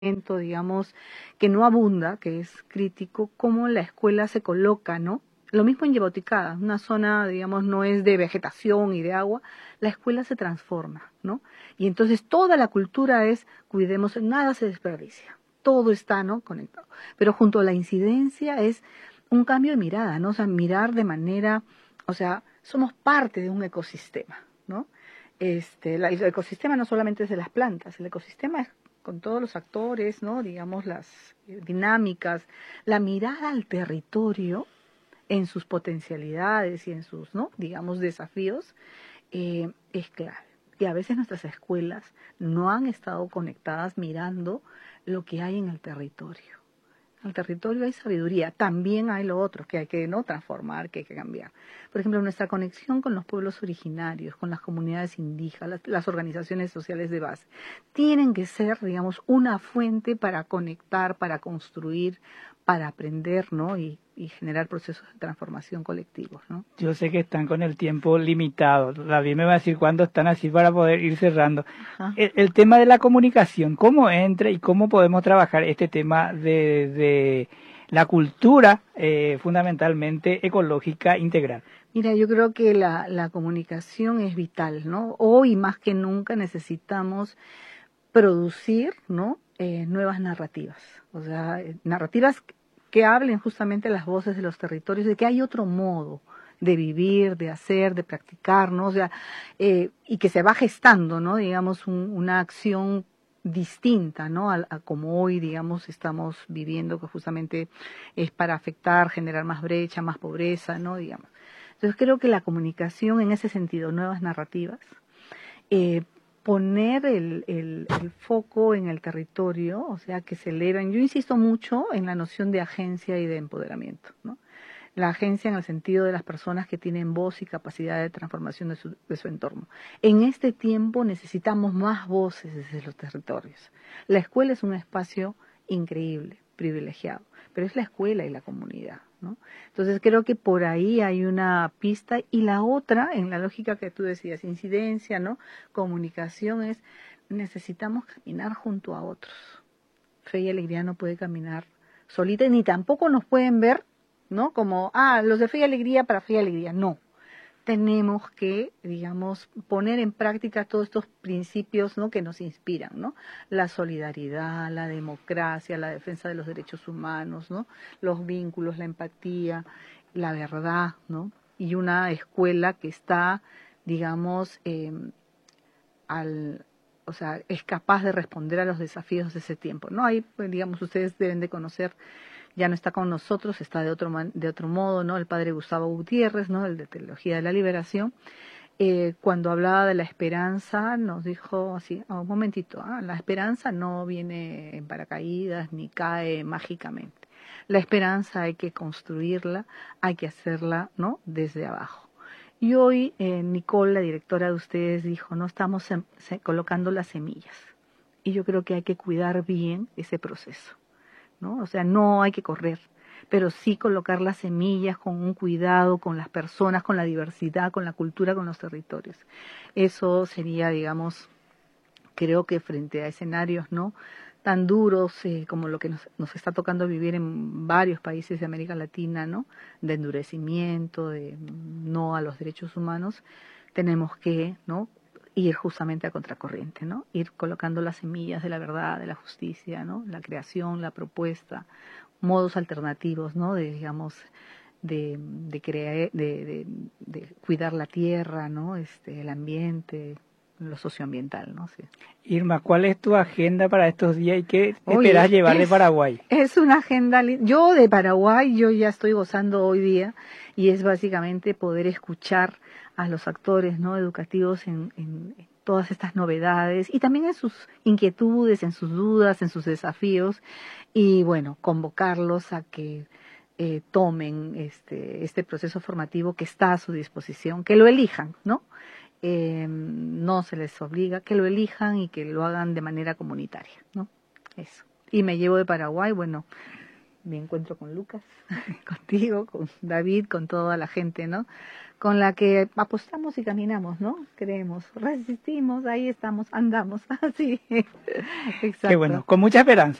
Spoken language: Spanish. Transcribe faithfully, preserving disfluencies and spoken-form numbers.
digamos, que no abunda, que es crítico, cómo la escuela se coloca, ¿no? Lo mismo en Yaboticada, una zona, digamos, no es de vegetación y de agua, la escuela se transforma, ¿no? Y entonces toda la cultura es, cuidemos, nada se desperdicia, todo está, ¿no?, conectado. Pero junto a la incidencia es un cambio de mirada, ¿no? O sea, mirar de manera, o sea, somos parte de un ecosistema, ¿no? Este, la- el ecosistema no solamente es de las plantas, el ecosistema es con todos los actores, ¿no? Digamos, las eh, dinámicas, la mirada al territorio en sus potencialidades y en sus, ¿no?, digamos, desafíos, eh, es clave. Y a veces nuestras escuelas no han estado conectadas mirando lo que hay en el territorio. En el territorio hay sabiduría, también hay lo otro que hay que, no, transformar, que hay que cambiar. Por ejemplo, nuestra conexión con los pueblos originarios, con las comunidades indígenas, las, las organizaciones sociales de base, tienen que ser, digamos, una fuente para conectar, para construir, para aprender, ¿no? Y, y generar procesos de transformación colectivos, ¿no? Yo sé que están con el tiempo limitado. David me va a decir cuándo están así para poder ir cerrando. El, el tema de la comunicación, ¿cómo entra y cómo podemos trabajar este tema de, de la cultura eh, fundamentalmente ecológica integral? Mira, yo creo que la, la comunicación es vital, ¿no? Hoy más que nunca necesitamos producir, ¿no?, eh, nuevas narrativas, o sea, eh, narrativas que hablen justamente las voces de los territorios, de que hay otro modo de vivir, de hacer, de practicar, ¿no? O sea, eh, y que se va gestando, ¿no?, digamos, un, una acción distinta, ¿no?, a, a como hoy, digamos, estamos viviendo, que justamente es para afectar, generar más brecha, más pobreza, ¿no?, digamos. Entonces creo que la comunicación en ese sentido, nuevas narrativas, eh, poner el, el, el foco en el territorio, o sea, que se eleven. Yo insisto mucho en la noción de agencia y de empoderamiento, ¿no? La agencia en el sentido de las personas que tienen voz y capacidad de transformación de su, de su entorno. En este tiempo necesitamos más voces desde los territorios. La escuela es un espacio increíble, privilegiado, pero es la escuela y la comunidad, ¿no? Entonces creo que por ahí hay una pista, y la otra, en la lógica que tú decías, incidencia, ¿no?, comunicación, es necesitamos caminar junto a otros. Fe y Alegría no puede caminar solita, ni tampoco nos pueden ver, ¿no?, como, ah, los de Fe y Alegría para Fe y Alegría. No. Tenemos que, digamos, poner en práctica todos estos principios, ¿no?, que nos inspiran, ¿no? La solidaridad, la democracia, la defensa de los derechos humanos, ¿no?, los vínculos, la empatía, la verdad, ¿no? Y una escuela que está, digamos, eh, al, o sea, es capaz de responder a los desafíos de ese tiempo, ¿no? Ahí, pues, digamos, ustedes deben de conocer, ya no está con nosotros, está de otro man, de otro modo, ¿no?, el padre Gustavo Gutiérrez, ¿no?, el de Teología de la Liberación. Eh, cuando hablaba de la esperanza, nos dijo así, oh, un momentito, ah, la esperanza no viene en paracaídas ni cae mágicamente. La esperanza hay que construirla, hay que hacerla, ¿no?, desde abajo. Y hoy eh, Nicole, la directora de ustedes, dijo, no, estamos sem- se, colocando las semillas. Y yo creo que hay que cuidar bien ese proceso, ¿no? O sea, no hay que correr, pero sí colocar las semillas con un cuidado, con las personas, con la diversidad, con la cultura, con los territorios. Eso sería, digamos, creo que frente a escenarios, ¿no?, tan duros eh, como lo que nos, nos está tocando vivir en varios países de América Latina, ¿no?, de endurecimiento, de no a los derechos humanos, tenemos que, ¿no?, ir justamente a contracorriente, ¿no?, ir colocando las semillas de la verdad, de la justicia, ¿no?, la creación, la propuesta, modos alternativos, ¿no?, de, digamos, de, de crear, de, de, de cuidar la tierra, ¿no?, este, el ambiente, lo socioambiental, ¿no? Sí. Irma, ¿cuál es tu agenda para estos días y qué Oye, esperas llevar de es, Paraguay? es una agenda, yo de Paraguay, yo ya estoy gozando hoy día, y es básicamente poder escuchar a los actores, ¿no?, educativos en, en, en todas estas novedades, y también en sus inquietudes, en sus dudas, en sus desafíos, y bueno, convocarlos a que eh, tomen este, este proceso formativo que está a su disposición, que lo elijan, ¿no? Eh, no se les obliga, que lo elijan y que lo hagan de manera comunitaria, ¿no? Eso. Y me llevo de Paraguay, bueno, mi encuentro con Lucas, contigo, con David, con toda la gente, ¿no? Con la que apostamos y caminamos, ¿no? Creemos, resistimos, ahí estamos, andamos, así. Exacto. Qué bueno, con mucha esperanza.